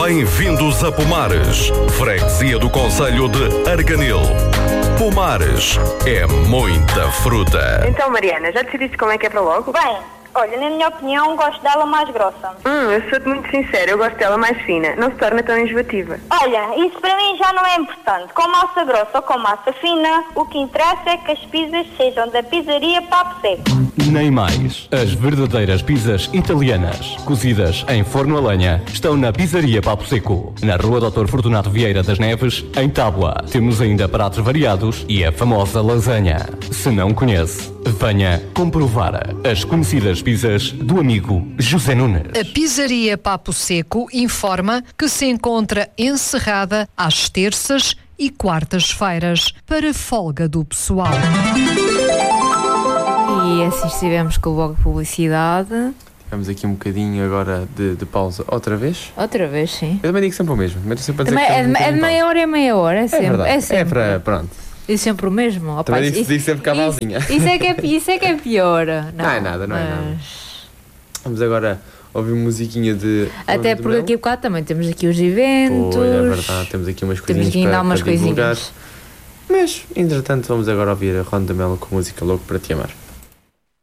Bem-vindos a Pomares, freguesia do concelho de Arganil. Pomares é muita fruta. Então, Mariana, já decidiste como é que é para logo? Bem, olha, na minha opinião, gosto dela mais grossa. Eu sou-te muito sincera, eu gosto dela mais fina. Não se torna tão enjoativa. Olha, isso para mim já não é importante. Com massa grossa ou com massa fina, o que interessa é que as pizzas sejam da pizzaria Papo Seco. Nem mais. As verdadeiras pizzas italianas, cozidas em forno a lenha, estão na Pizzaria Papo Seco, na Rua Dr. Fortunato Vieira das Neves, em Tábua. Temos ainda pratos variados e a famosa lasanha. Se não conhece, venha comprovar as conhecidas pizzas do amigo José Nunes. A Pizzaria Papo Seco informa que se encontra encerrada às terças e quartas-feiras para folga do pessoal. E assim estivemos com o bloco de publicidade. Tivemos aqui um bocadinho agora de pausa outra vez. Outra vez, sim. Eu também digo sempre o mesmo. Mas sempre a dizer Também que é de meia hora em meia hora, é sempre. verdade. É sempre. É para, pronto. E sempre o mesmo. Opa, Também digo sempre cabalzinha. Isso é que é pior. Não é nada. Vamos agora ouvir musiquinha de... Até porque aqui a bocado também temos aqui os eventos. Pois, é verdade. Temos aqui umas coisinhas umas para divulgar. coisinhas. Mas, entretanto, vamos agora ouvir a Ronda Melo com música Louco para Te Amar.